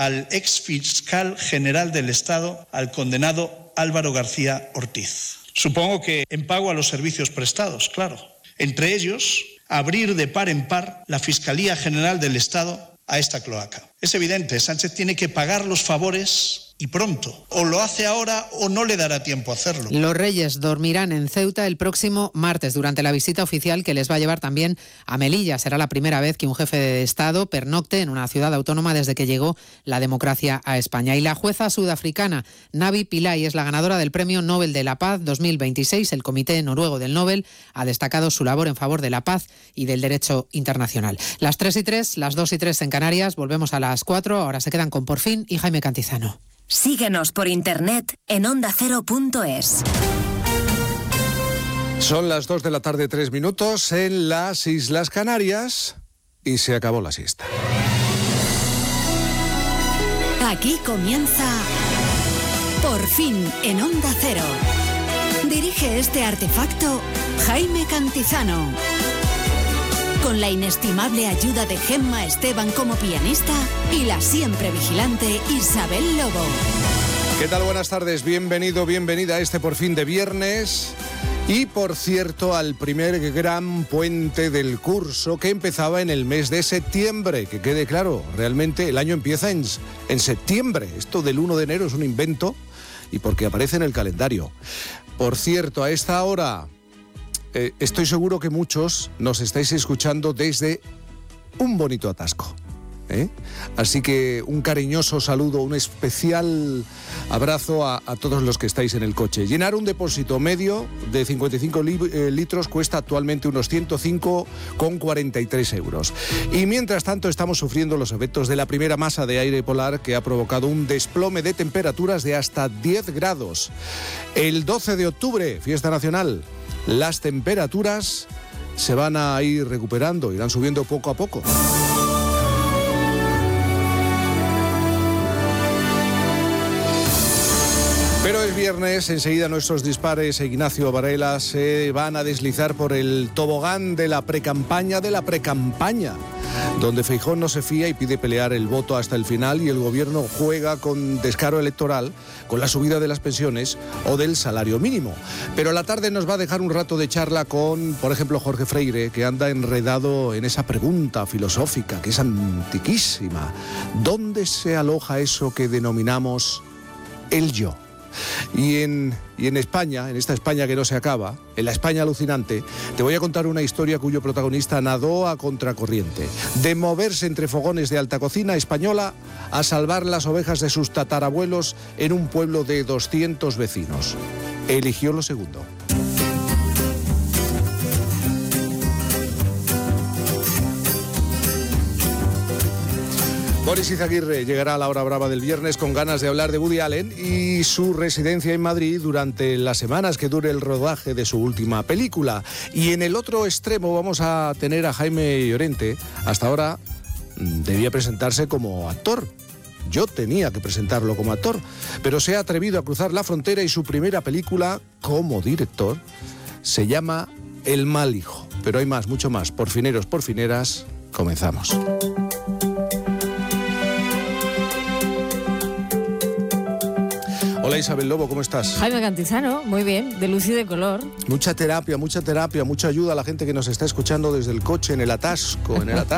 al ex fiscal general del Estado, al condenado Álvaro García Ortiz. Supongo que en pago a los servicios prestados, claro. Entre ellos, abrir de par en par la Fiscalía General del Estado a esta cloaca. Es evidente, Sánchez tiene que pagar los favores y pronto. O lo hace ahora o no le dará tiempo a hacerlo. Los Reyes dormirán en Ceuta el próximo martes durante la visita oficial que les va a llevar también a Melilla. Será la primera vez que un jefe de Estado pernocte en una ciudad autónoma desde que llegó la democracia a España. Y la jueza sudafricana Navi Pillay es la ganadora del Premio Nobel de la Paz 2026. El Comité Noruego del Nobel ha destacado su labor en favor de la paz y del derecho internacional. Las 3:03, las 2:03 en Canarias. Volvemos a las 4. Ahora se quedan con Por Fin y Jaime Cantizano. Síguenos por internet en ondacero.es. Son las 2 de la tarde, 3 minutos en las Islas Canarias y se acabó la siesta. Aquí comienza Por Fin en Onda Cero. Dirige este artefacto Jaime Cantizano. Con la inestimable ayuda de Gemma Esteban como pianista y la siempre vigilante Isabel Lobo. ¿Qué tal? Buenas tardes, bienvenido, bienvenida a este Por Fin de viernes. Y por cierto, al primer gran puente del curso que empezaba en el mes de septiembre. Que quede claro, realmente el año empieza en septiembre. Esto del 1 de enero es un invento y porque aparece en el calendario. Por cierto, a esta hora... estoy seguro que muchos nos estáis escuchando desde un bonito atasco. Así que un cariñoso saludo, un especial abrazo a todos los que estáis en el coche. Llenar un depósito medio de 55 litros cuesta actualmente unos 105,43 euros. Y mientras tanto estamos sufriendo los efectos de la primera masa de aire polar que ha provocado un desplome de temperaturas de hasta 10 grados. El 12 de octubre, fiesta nacional, las temperaturas se van a ir recuperando, irán subiendo poco a poco. Pero es viernes, enseguida nuestros dispares e Ignacio Varela se van a deslizar por el tobogán de la precampaña, donde Feijóo no se fía y pide pelear el voto hasta el final y el gobierno juega con descaro electoral con la subida de las pensiones o del salario mínimo. Pero la tarde nos va a dejar un rato de charla con, por ejemplo, Jorge Freire, que anda enredado en esa pregunta filosófica que es antiquísima. ¿Dónde se aloja eso que denominamos el yo? Y en España, en esta España que no se acaba, en la España alucinante, te voy a contar una historia cuyo protagonista nadó a contracorriente. De moverse entre fogones de alta cocina española a salvar las ovejas de sus tatarabuelos en un pueblo de 200 vecinos. Eligió lo segundo. Boris Izaguirre llegará a la hora brava del viernes con ganas de hablar de Woody Allen y su residencia en Madrid durante las semanas que dure el rodaje de su última película. Y en el otro extremo vamos a tener a Jaime Llorente. Hasta ahora debía presentarse como actor. Yo tenía que presentarlo como actor, pero se ha atrevido a cruzar la frontera y su primera película como director se llama El mal hijo. Pero hay más, mucho más. Porfineros, porfineras, comenzamos. Hola Isabel Lobo, ¿cómo estás? Jaime Cantizano, muy bien, de luz y de color. Mucha terapia, mucha ayuda a la gente que nos está escuchando desde el coche, en el atasco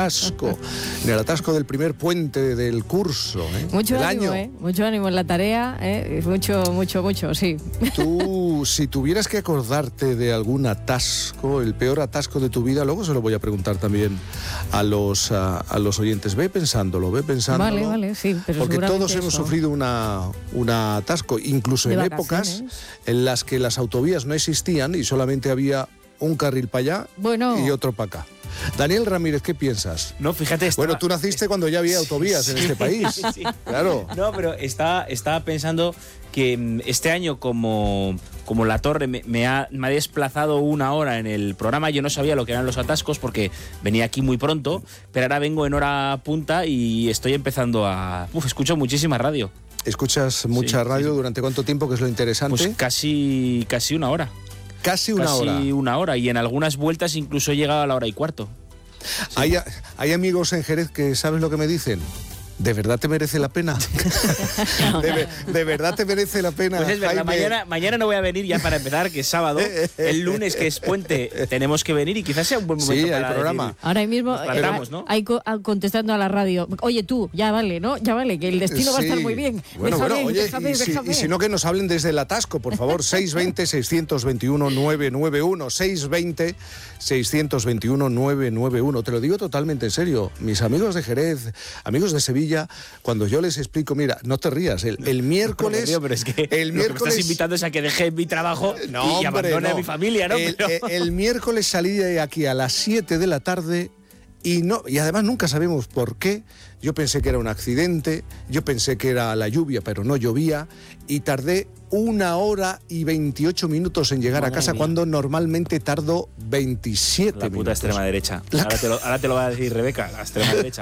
del primer puente del curso. Mucho ánimo, mucho ánimo en la tarea, mucho, sí. Tú, si tuvieras que acordarte de algún atasco, el peor atasco de tu vida, luego se lo voy a preguntar también a los oyentes. Ve pensándolo. Vale, sí, pero porque todos hemos eso. sufrido un atasco, incluso en épocas en las que las autovías no existían y solamente había un carril para allá y otro para acá. Daniel Ramírez, ¿qué piensas? No, fíjate... Bueno, tú naciste cuando ya había autovías en este país. Sí. Claro. No, pero estaba pensando que este año, como La Torre me ha desplazado una hora en el programa, yo no sabía lo que eran los atascos porque venía aquí muy pronto, pero ahora vengo en hora punta y estoy empezando a... escucho muchísima radio. ¿Escuchas mucha radio? ¿Durante cuánto tiempo, que es lo interesante? Pues casi una hora. Casi una hora. Y en algunas vueltas incluso he llegado a la hora y cuarto. Sí. Hay amigos en Jerez que, ¿sabes lo que me dicen? ¿De verdad te merece la pena? ¿De verdad te merece la pena? Pues es verdad, mañana no voy a venir ya para empezar, que es sábado. El lunes, que es puente, tenemos que venir y quizás sea un buen momento para el programa. Decir, ahora mismo ¿no? hay contestando a la radio. Oye, tú, ya vale, ¿no? Ya vale, que el destino va a estar muy bien. Bueno, déjame. Y si no, que nos hablen desde el atasco, por favor. 620-621-991. 620-621-991. Te lo digo totalmente en serio. Mis amigos de Jerez, amigos de Sevilla, cuando yo les explico, mira, no te rías, el miércoles... No, pero es que el miércoles, lo que me estás invitando es a que deje mi trabajo y abandone a mi familia, ¿no? El miércoles salí de aquí a las 7 de la tarde y además nunca sabemos por qué. Yo pensé que era un accidente, yo pensé que era la lluvia, pero no llovía, y tardé 1 hora y 28 minutos en llegar a casa, cuando normalmente tardo 27 minutos. La puta extrema derecha. Ahora te lo va a decir Rebeca, la extrema derecha.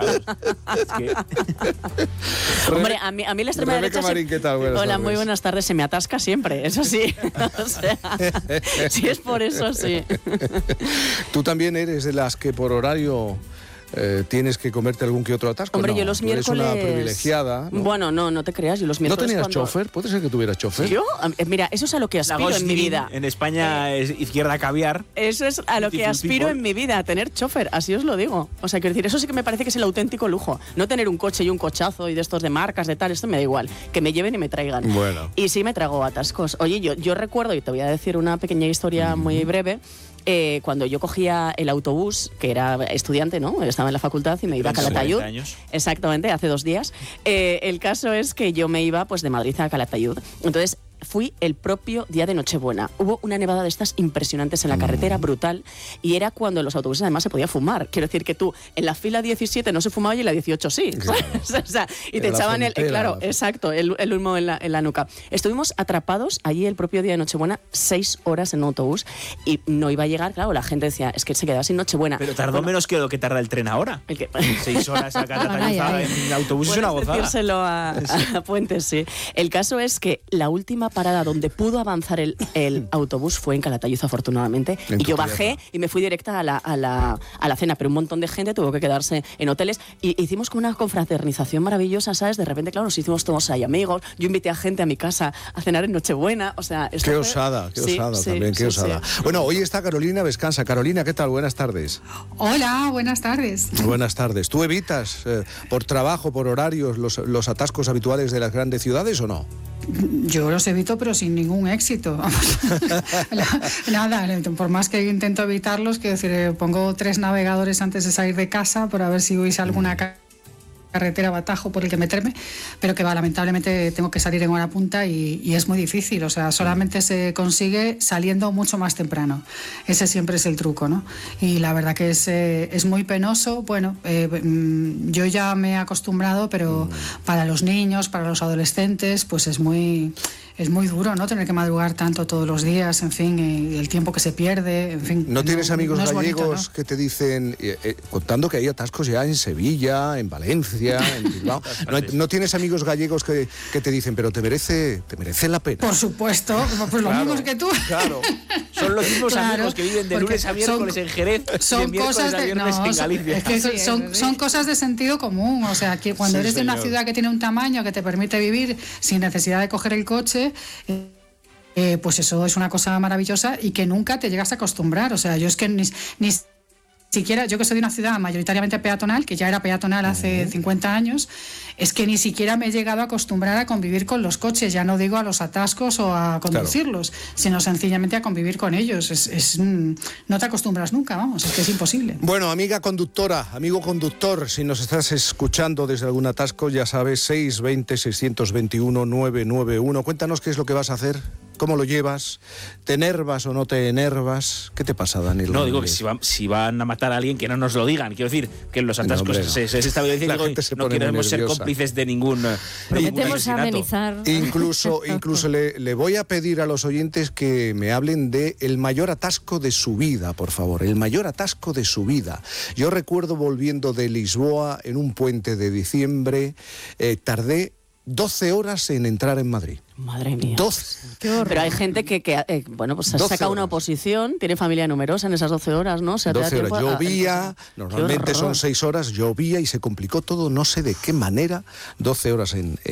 Hombre, a mí la extrema Rebeca derecha... Marín, ¿qué tal? Buenas Hola, tardes. muy buenas tardes. Se me atasca siempre, eso sí. O sea, si es por eso, sí. ¿Tú también eres de las que por horario... tienes que comerte algún que otro atasco? Hombre, no, yo los miércoles... eres una privilegiada, ¿no? Bueno, no te creas, yo los miércoles... ¿No tenías chofer? ¿Puede ser que tuvieras chofer? ¿Yo? Mira, eso es a lo que aspiro en mi vida. En España es izquierda caviar. Eso es a lo que aspiro en mi vida, a tener chofer, así os lo digo. O sea, quiero decir, eso sí que me parece que es el auténtico lujo. No tener un coche y un cochazo y de estos de marcas, de tal, esto me da igual. Que me lleven y me traigan. Bueno. Y sí me trago atascos. Oye, yo recuerdo, y te voy a decir una pequeña historia muy breve, cuando yo cogía el autobús, que era estudiante, ¿no? Estaba en la facultad y me iba a Calatayud. Exactamente, hace 2 días. El caso es que yo me iba pues de Madrid a Calatayud. Entonces fui el propio día de Nochebuena. Hubo una nevada de estas impresionantes en la carretera, brutal, y era cuando en los autobuses además se podía fumar. Quiero decir que tú, en la fila 17 no se fumaba y en la 18 sí. Claro. O sea, y te echaban exacto, el humo en la nuca. Estuvimos atrapados allí el propio día de Nochebuena 6 horas en un autobús y no iba a llegar, claro, la gente decía, es que se quedaba sin Nochebuena. Pero tardó menos que lo que tarda el tren ahora. 6 horas a Calatayud en autobús es una gozada. Decírselo a Puentes, sí. El caso es que la última parada donde pudo avanzar el autobús fue en Calatayud, afortunadamente, y yo bajé y me fui directa a la cena, pero un montón de gente tuvo que quedarse en hoteles y hicimos como una confraternización maravillosa, ¿sabes? De repente, claro, nos hicimos todos ahí amigos, yo invité a gente a mi casa a cenar en Nochebuena, o sea... Qué osada también, qué osada. Sí. Bueno, hoy está Carolina Vescanza. Carolina, ¿qué tal? Buenas tardes. Hola, buenas tardes. Buenas tardes. ¿Tú evitas por trabajo, por horarios, los atascos habituales de las grandes ciudades o no? Yo los evito, pero sin ningún éxito. Nada, por más que intento evitarlos, quiero decir, pongo 3 navegadores antes de salir de casa para ver si hubiese alguna carretera o atajo por el que meterme, pero que lamentablemente tengo que salir en hora punta y es muy difícil, o sea, solamente se consigue saliendo mucho más temprano. Ese siempre es el truco, ¿no? Y la verdad que es muy penoso. Bueno, yo ya me he acostumbrado, pero para los niños, para los adolescentes, pues es muy duro, ¿no? Tener que madrugar tanto todos los días, en fin, el tiempo que se pierde, en fin. ¿No tienes amigos gallegos bonito, ¿no? que te dicen, contando que hay atascos ya en Sevilla, en Valencia, en Bilbao, ¿no tienes amigos gallegos que te dicen, pero te merece la pena? Por supuesto, pues los mismos que tú. Claro. Son los mismos amigos que viven de lunes a miércoles en Jerez, son de cosas a viernes en Galicia. Es que son cosas de sentido común, o sea, que cuando eres de una ciudad que tiene un tamaño que te permite vivir sin necesidad de coger el coche, pues eso es una cosa maravillosa y que nunca te llegas a acostumbrar. O sea, yo es que ni siquiera, yo que soy de una ciudad mayoritariamente peatonal, que ya era peatonal hace 50 años, es que ni siquiera me he llegado a acostumbrar a convivir con los coches, ya no digo a los atascos o a conducirlos, sino sencillamente a convivir con ellos. No te acostumbras nunca, vamos, es que es imposible. Bueno, amiga conductora, amigo conductor, si nos estás escuchando desde algún atasco, ya sabes, 620-621-991. Cuéntanos qué es lo que vas a hacer. ¿Cómo lo llevas? ¿Te enervas o no te enervas? ¿Qué te pasa, Daniel? No, digo que si van a matar a alguien, que no nos lo digan. Quiero decir, que en los atascos se está diciendo que no queremos ser cómplices de ningún prometemos amenizar. Incluso le voy a pedir a los oyentes que me hablen de el mayor atasco de su vida, por favor. El mayor atasco de su vida. Yo recuerdo volviendo de Lisboa en un puente de diciembre, tardé 12 horas en entrar en Madrid. Madre mía. 12. Pero hay gente que bueno, pues ha sacado una oposición, tiene familia numerosa en esas 12 horas, ¿no? O sea, 12 horas. Llovía, normalmente son 6 horas, llovía y se complicó todo, no sé de qué manera, 12 horas en